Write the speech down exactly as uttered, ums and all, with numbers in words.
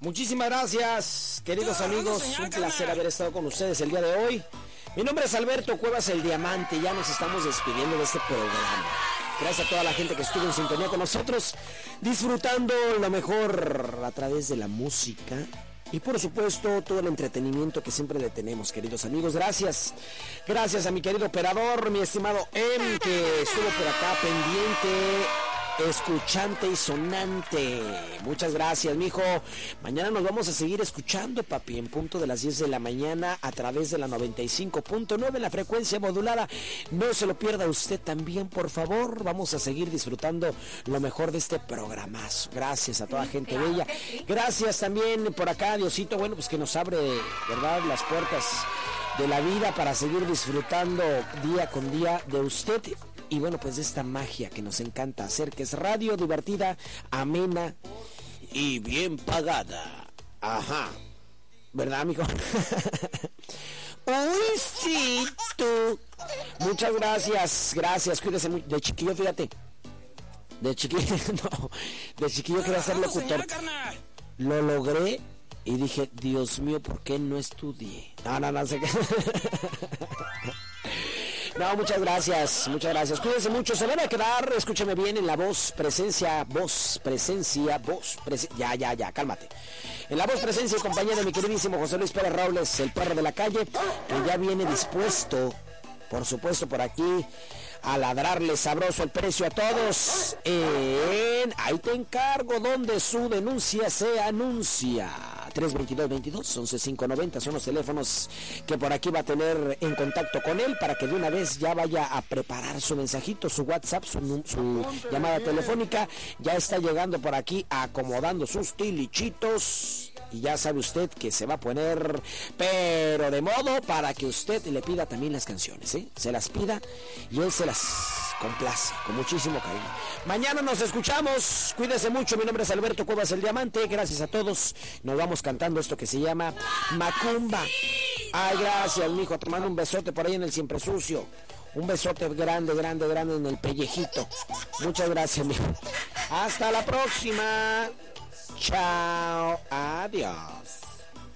Muchísimas gracias, queridos amigos. Un placer haber estado con ustedes el día de hoy. Mi nombre es Alberto Cuevas, el Diamante. Ya nos estamos despidiendo de este programa. Gracias a toda la gente que estuvo en sintonía con nosotros, disfrutando lo mejor a través de la música y por supuesto todo el entretenimiento que siempre le tenemos, queridos amigos. Gracias, gracias a mi querido operador, mi estimado M, que estuvo por acá pendiente, escuchante y sonante. Muchas gracias, mijo. Mañana nos vamos a seguir escuchando, papi, en punto de las diez de la mañana a través de la noventa y cinco punto nueve en la frecuencia modulada. No se lo pierda usted también, por favor. Vamos a seguir disfrutando lo mejor de este programazo. Gracias a toda gente bella. Gracias también por acá, Diosito, bueno, pues que nos abre, ¿verdad?, las puertas de la vida para seguir disfrutando día con día de usted. Y bueno, pues de esta magia que nos encanta hacer, que es radio divertida, amena y bien pagada. Ajá. ¿Verdad, amigo? Uy, sí, tú. Muchas gracias, gracias. Cuídese mucho. De chiquillo, fíjate. De chiquillo, no. De chiquillo quería ser locutor. Lo logré y dije, Dios mío, ¿por qué no estudié? No, no, no sé qué. No, muchas gracias, muchas gracias. Cuídense mucho, se van a quedar, escúcheme bien, en la voz, presencia, voz, presencia, voz, presencia. Ya, ya, ya, cálmate. En la voz, presencia y compañía de mi queridísimo José Luis Pérez Robles, el perro de la calle, que ya viene dispuesto, por supuesto, por aquí, a ladrarle sabroso el precio a todos en Ahí te encargo, donde su denuncia se anuncia. tres veintidós veintidós once cinco noventa son los teléfonos que por aquí va a tener en contacto con él para que de una vez ya vaya a preparar su mensajito, su WhatsApp, su, su llamada telefónica. Ya está llegando por aquí acomodando sus tilichitos. Y ya sabe usted que se va a poner, pero de modo para que usted le pida también las canciones, ¿eh? Se las pida y él se las complace con muchísimo cariño. Mañana nos escuchamos. Cuídese mucho. Mi nombre es Alberto Cuevas, el Diamante. Gracias a todos. Nos vamos cantando esto que se llama Macumba. Ay, gracias, mijo. Te mando un besote por ahí en el Siempre Sucio. Un besote grande, grande, grande en el pellejito. Muchas gracias, mijo. Hasta la próxima. Chao, adiós.